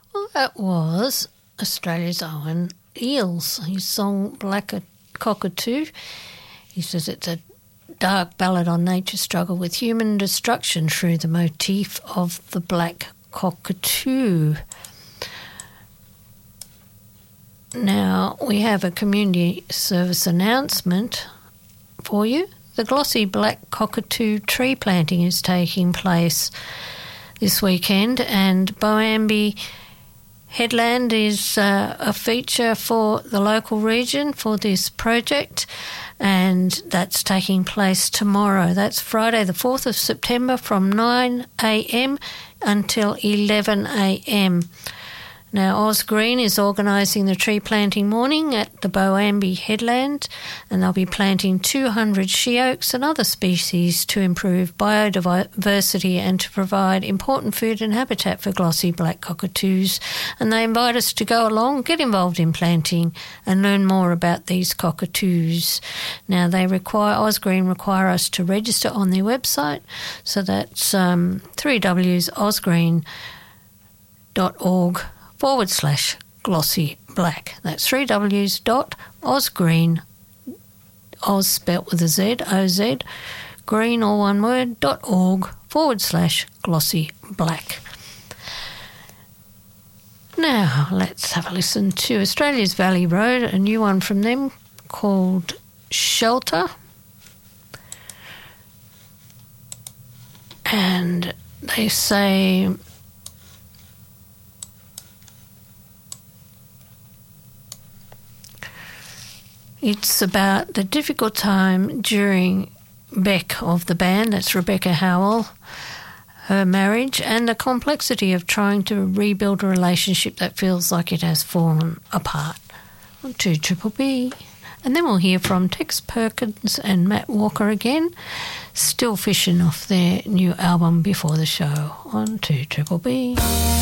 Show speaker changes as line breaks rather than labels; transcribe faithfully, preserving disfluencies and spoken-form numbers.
Well, that was Australia's Owen Eels, his song Black Cockatoo. He says it's a dark ballad on nature's struggle with human destruction through the motif of the black cockatoo. Now, we have a community service announcement for you. The glossy black cockatoo tree planting is taking place this weekend, and Boambi Headland is uh, a feature for the local region for this project, and that's taking place tomorrow. That's Friday the fourth of September from nine a m until eleven a m. Now, Oz Green is organising the tree planting morning at the Boambi Headland, and they'll be planting two hundred she oaks and other species to improve biodiversity and to provide important food and habitat for glossy black cockatoos. And they invite us to go along, get involved in planting and learn more about these cockatoos. Now, they require, Oz Green require us to register on their website, so that's um, three w's osgreen dot org forward slash glossy black. That's three w's dot osgreen, Oz spelt with a Z, O Z, green, all one word, dot org forward slash glossy black. Now, let's have a listen to Australia's Valley Road, a new one from them called Shelter. And they say, it's about the difficult time during Beck of the band, that's Rebecca Howell, her marriage, and the complexity of trying to rebuild a relationship that feels like it has fallen apart. On two Triple B. And then we'll hear from Tex Perkins and Matt Walker again, still fishing off their new album Before the Show on two Triple B.